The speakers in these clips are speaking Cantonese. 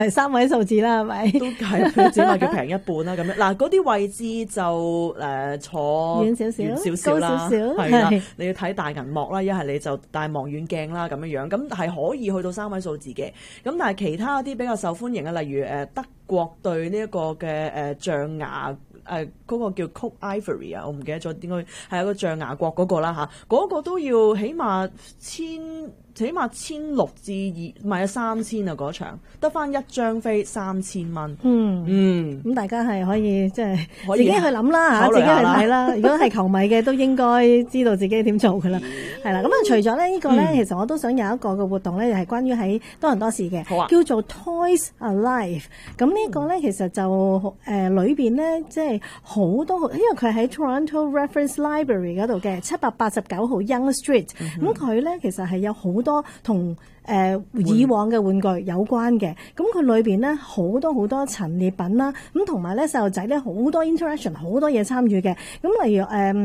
係3位數字啦，係咪？ 都係佢只係叫平一半啦咁樣。嗱，嗰啲位置就坐遠少少啦， 高少少， 係啦，你要睇大銀幕啦，一係你就帶望遠鏡啦咁樣樣，咁係可以去到3位數字嘅。咁但係其他啲比較受歡迎嘅，例如德國對呢一個嘅象牙。嗰個叫 Cook Ivory 啊，我唔記得咗點解係有個象牙國嗰個啦嚇，嗰個都要起碼1600至唔係3000啊，嗰場得翻1張飛3000蚊。咁大家係可以即係可以自己去諗啦嚇，自己去睇啦。如果係球迷嘅，都應該知道自己點做噶啦。係啦，咁除咗咧呢個咧，其實我都想有一個嘅活動咧，係關於喺多倫多市嘅，叫做 Toys Alive。咁呢個咧其實就裏邊咧即係好多，因為佢喺 Toronto Reference Library 嗰度嘅789號 Yonge Street。咁佢咧其實係有好多同以往嘅玩具有關嘅，咁佢裏邊咧好多陳列品啦，咁同埋咧細路仔咧好多 interaction， 好多嘢參與嘅，咁例如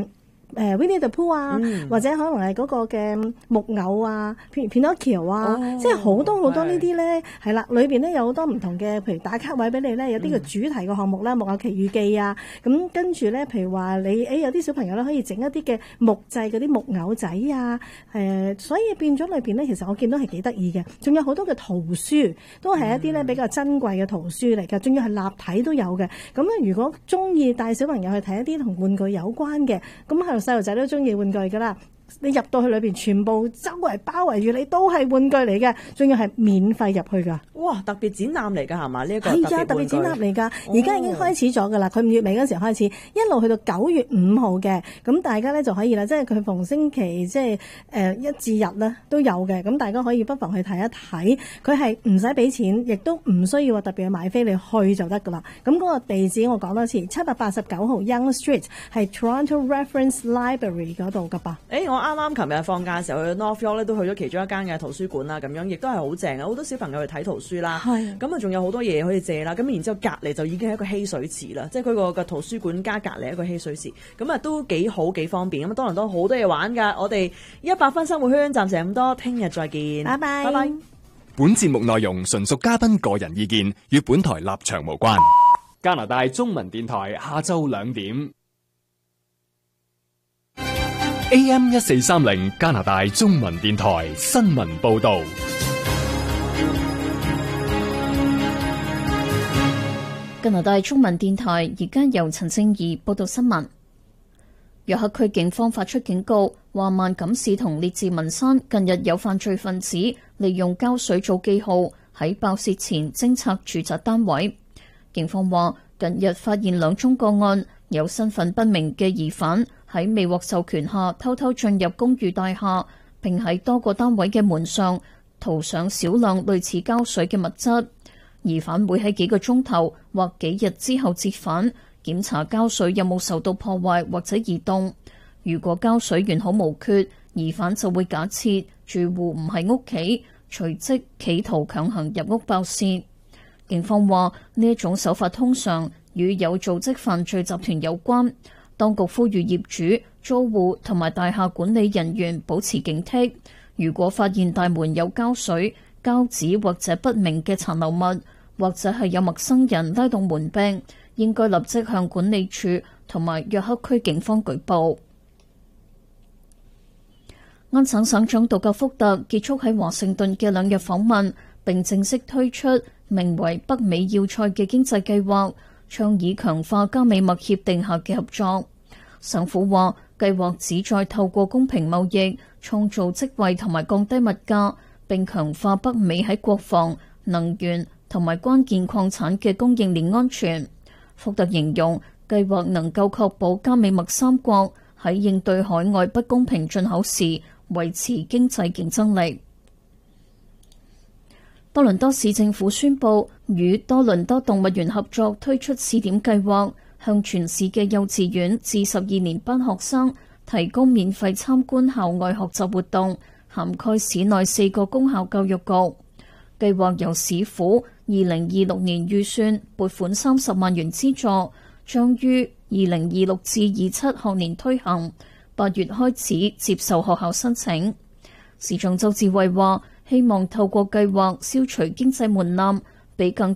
Winnie the Pooh 啊，或者可能係嗰個嘅木偶啊，Pinocchio 啊，即係好多呢啲咧，係啦，裏邊咧有好多唔同嘅，譬如打卡位俾你咧，有啲嘅主題嘅項目啦，木偶奇遇記啊，咁跟住咧，譬如話你有啲小朋友咧可以整一啲嘅木製嗰啲木偶仔啊，所以變咗裏邊咧，其實我見到係幾得意嘅，仲有好多嘅圖書，都係一啲咧比較珍貴嘅圖書嚟㗎，仲要係立體都有嘅。咁咧，如果中意帶小朋友去睇一啲同玩具有關嘅，咁係細路仔都中意玩具㗎啦。你入到去裏邊，全部周圍包圍住你都係玩具嚟嘅，仲要係免費入去㗎。 哇！特別展覽嚟㗎係嘛？呢一個係啊，特別展覽嚟㗎。而家已經開始咗㗎啦。佢5月尾嗰時候開始，一路去到9月5號嘅。咁大家咧就可以啦，即係佢逢星期即係1至日咧都有嘅。咁大家可以不妨去睇一睇。佢係唔使俾錢，亦都唔需要話特別去買飛，你去就得㗎啦。咁嗰個地址我講多次，789號 Yonge Street 係 Toronto Reference Library 嗰度㗎吧。 我啱啱琴日放假嘅時候去 North York 咧，都去咗其中一間嘅圖書館啦，咁樣亦都係好正啊！好多小朋友去睇圖書啦，咁啊仲有好多嘢可以借啦，咁然之後隔離就已經係一個嬉水池啦，即係佢個圖書館加隔離一個嬉水池，咁啊都幾好幾方便，咁多倫多好多嘢玩㗎。我哋100分生活圈暫時咁多，聽日再見， 拜拜。 本節目內容純屬嘉賓個人意見，與本台立場無關。加拿大中文電台下晝2點。AM 1430加拿大中文電台新聞報道。 加拿大中文電台而家由陳正儀報道新聞。約克區警方發出警告，話萬錦市同列治文山近日有犯罪分子利用膠水做記號，喺爆竊前偵測住宅單位。警方話近日發現2宗個案，有身份不明嘅疑犯喺未獲授權下偷偷進入公寓大廈，並喺多個單位嘅門上塗上少量類似膠水嘅物質。疑犯會喺幾個鐘頭或幾日之後折返，檢查膠水有冇受到破壞或者移動。如果膠水完好無缺，疑犯就會假設住戶唔喺屋企，隨即企圖強行入屋爆竊。警方話呢一種手法通常與有組織犯罪集團有關。當局呼籲業主、租戶同埋大廈管理人員保持警惕。如果發現大門有膠水、膠紙或者不明嘅殘留物，或者係有陌生人拉動門柄，應該立即向管理處同埋約克區警方舉報。安省省長杜格福特結束喺華盛頓嘅2日訪問，並正式推出名為北美要塞嘅經濟計劃，倡議強化加美墨協定下嘅合作。省府話計劃旨在透過公平貿易創造職位同埋降低物價，並強化北美喺國防、能源同埋關鍵礦產嘅供應鏈安全。福特形容計劃能夠確保加美墨3國喺應對海外不公平進口時維持經濟競爭力。多倫多市政府宣布與多倫多動物園合作推出試點計劃，向全市嘅幼稚園至12年班學生提供免費參觀校外學習活動，涵蓋市內4個公校教育局。計劃由市府2026年預算撥款30萬元資助，將於2026至27學年推行，8月開始接受學校申請。市長周志偉話，希望透過計劃消除經濟門檻， 比更